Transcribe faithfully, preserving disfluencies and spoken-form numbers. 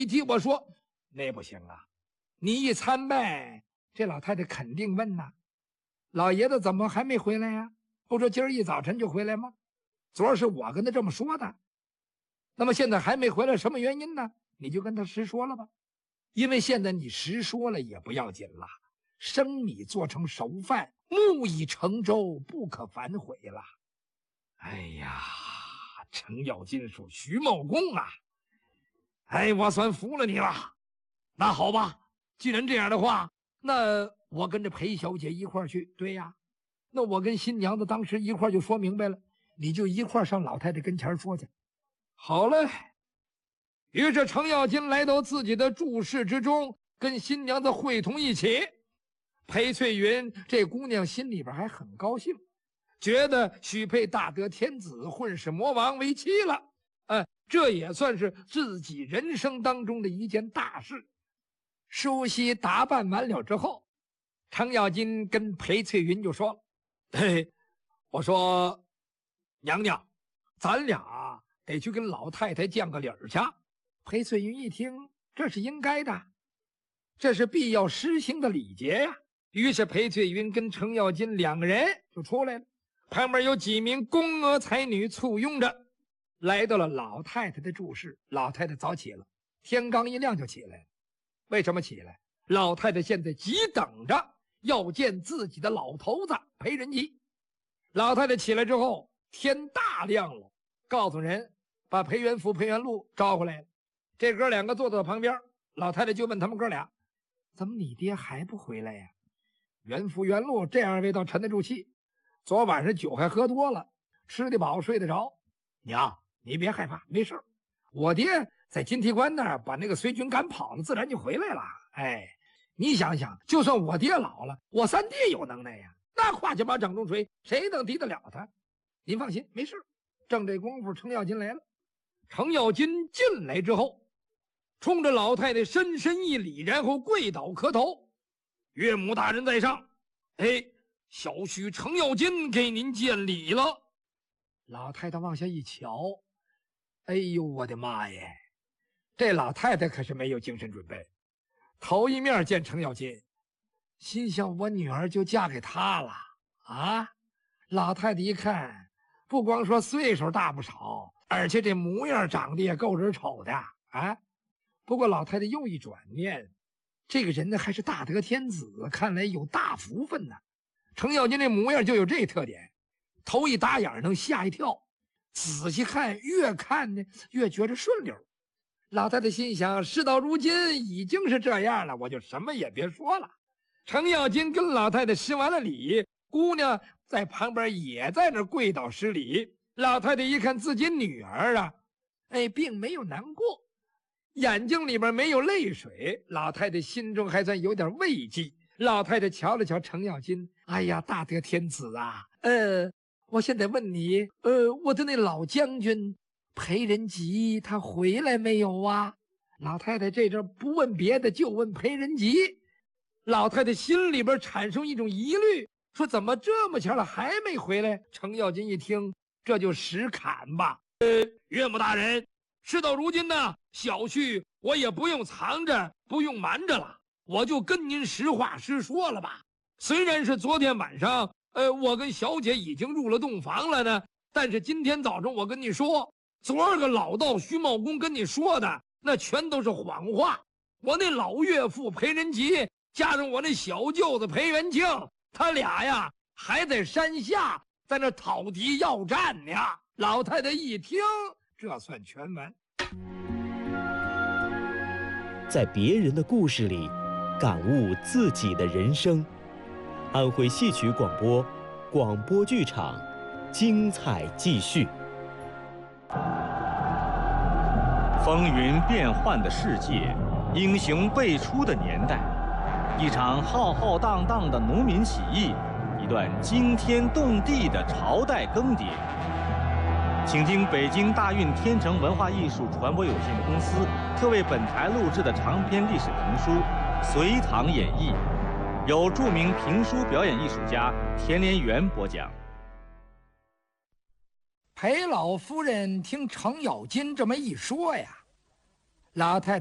一提我说那不行啊，你一参拜，这老太太肯定问呐，老爷子怎么还没回来呀？不说今儿一早晨就回来吗？昨儿是我跟他这么说的，那么现在还没回来，什么原因呢？你就跟他实说了吧，因为现在你实说了也不要紧了，生米做成熟饭，木已成舟，不可反悔了。哎呀，程咬金说徐茂公啊，哎，我算服了你了。那好吧，既然这样的话，那我跟着裴小姐一块儿去。对呀，那我跟新娘子当时一块儿就说明白了，你就一块儿上老太太跟前说去。好嘞。于是程咬金来到自己的住室之中，跟新娘子会同一起。裴翠云这姑娘心里边还很高兴，觉得许配大德天子混世魔王为妻了。呃，这也算是自己人生当中的一件大事。梳洗打扮完了之后，程咬金跟裴翠云就说了：“嘿，我说娘娘，咱俩得去跟老太太见个礼儿去。”裴翠云一听，这是应该的，这是必要施行的礼节呀。于是裴翠云跟程咬金两个人就出来了，旁边有几名宫娥才女簇拥着，来到了老太太的住室。老太太早起了，天刚一亮就起来了。为什么起来？老太太现在急等着要见自己的老头子裴仁吉。老太太起来之后，天大亮了，告诉人把裴元福、裴元禄招回来了。这哥两个坐在旁边，老太太就问他们哥俩：“怎么你爹还不回来呀？”元福、元禄这样味道沉得住气，昨晚上酒还喝多了，吃得饱，睡得着。娘，你别害怕，没事，我爹在金提关那儿把那个随军赶跑了，自然就回来了。哎，你想想，就算我爹老了，我三弟有能耐呀，那跨起把掌中锤，谁能敌得了他？您放心，没事。正这功夫，程咬金来了。程咬金进来之后，冲着老太太深深一礼，然后跪倒磕头：“岳母大人在上，哎，小婿程咬金给您见礼了。”老太太往下一瞧，哎呦我的妈耶，这老太太可是没有精神准备，头一面见程咬金，心想我女儿就嫁给他了啊！老太太一看，不光说岁数大不少，而且这模样长得也够人瞅的啊。不过老太太又一转念，这个人呢还是大德天子，看来有大福分呢。程咬金这模样就有这特点，头一打眼能吓一跳，仔细看越看呢越觉着顺溜。老太太心想，事到如今已经是这样了，我就什么也别说了。程咬金跟老太太施完了礼，姑娘在旁边也在那跪倒施礼。老太太一看自己女儿啊，哎，并没有难过，眼睛里边没有泪水，老太太心中还算有点慰藉。老太太瞧了瞧程咬金，哎呀，大德天子啊，呃，我现在问你，呃，我的那老将军裴仁吉他回来没有啊？老太太这阵不问别的，就问裴仁吉。老太太心里边产生一种疑虑，说怎么这么巧了还没回来？程咬金一听，这就实砍吧。呃，岳母大人，事到如今呢，小婿我也不用藏着，不用瞒着了，我就跟您实话实说了吧。虽然是昨天晚上，呃，我跟小姐已经入了洞房了呢，但是今天早上我跟你说，昨儿个老道徐茂公跟你说的那全都是谎话。我那老岳父裴仁吉加上我那小舅子裴元庆，他俩呀还在山下在那讨敌要战呢。老太太一听，这算全完。 在别人的故事里感悟自己的人生。安徽戏曲广播，广播剧场，精彩继续。 风云变幻的世界，英雄辈出的年代，一场浩浩荡荡的农民起义，一段惊天动地的朝代更迭。请听北京大运天成文化艺术传播有限公司特为本台录制的长篇历史评书《隋唐演义》，由著名评书表演艺术家田连元播讲。 裴老夫人听程咬金这么一说呀，老太太